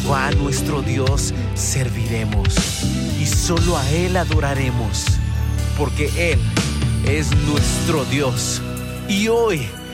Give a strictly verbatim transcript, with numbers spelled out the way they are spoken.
Jehová nuestro Dios serviremos, y solo a Él adoraremos, porque Él es nuestro Dios. Y hoy